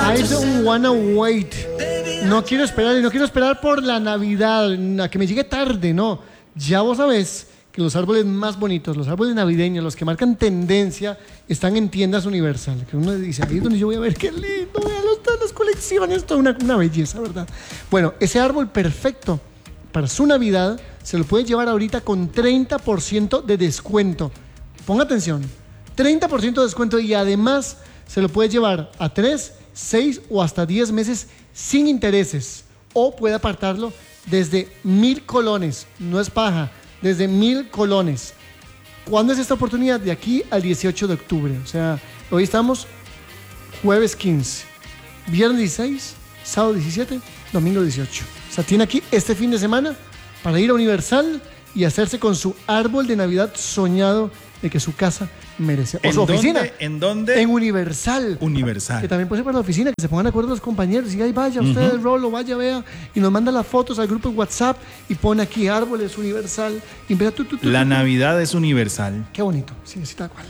I don't wanna wait. No quiero esperar, y no quiero esperar por la Navidad, a que me llegue tarde, no. Ya vos sabés que los árboles más bonitos, los árboles navideños, los que marcan tendencia, están en tiendas Universal. Que uno dice, ahí es donde yo voy a ver, qué lindo, vean todas las colecciones, toda una belleza, ¿verdad? Bueno, ese árbol perfecto para su Navidad se lo puede llevar ahorita con 30% de descuento. Ponga atención, 30% de descuento, y además se lo puede llevar a 3, 6 o hasta 10 meses sin intereses, o puede apartarlo desde 1,000 colones, no es paja, desde 1,000 colones. ¿Cuándo es esta oportunidad? De aquí al 18 de octubre. O sea, hoy estamos jueves 15, viernes 16, sábado 17, domingo 18. O sea, tiene aquí este fin de semana para ir a Universal y hacerse con su árbol de Navidad soñado de que su casa merece. O su oficina. ¿En dónde? En Universal. Universal. Que también puede ser para la oficina, que se pongan de acuerdo los compañeros. Y ahí vaya, usted, Rolo, vaya, vea. Y nos manda las fotos al grupo de WhatsApp y pone aquí árboles Universal. Y empieza La Navidad es universal. Qué bonito. Sí, sí, tal cual.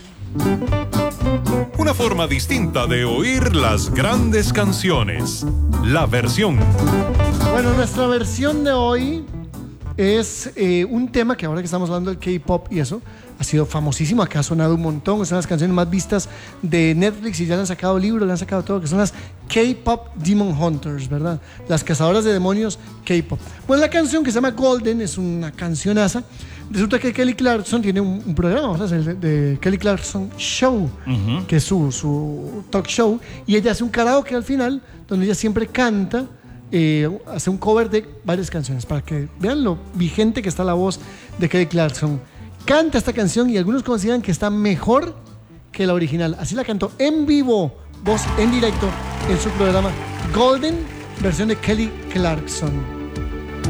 Una forma distinta de oír las grandes canciones. La versión. Bueno, nuestra versión de hoy es un tema que ahora que estamos hablando del K-pop y eso, ha sido famosísimo, acá ha sonado un montón, son las canciones más vistas de Netflix y ya le han sacado libros, le han sacado todo, que son las K-pop Demon Hunters, ¿verdad? Las cazadoras de demonios K-pop. Pues la canción que se llama Golden es una cancionaza. Resulta que Kelly Clarkson tiene un programa, vamos a hacer el de Kelly Clarkson Show, que es su talk show, y ella hace un karaoke al final, donde ella siempre canta, hace un cover de varias canciones, para que vean lo vigente que está la voz de Kelly Clarkson. Canta esta canción y algunos consideran que está mejor que la original. Así la cantó en vivo, voz en directo, en su programa Golden, versión de Kelly Clarkson.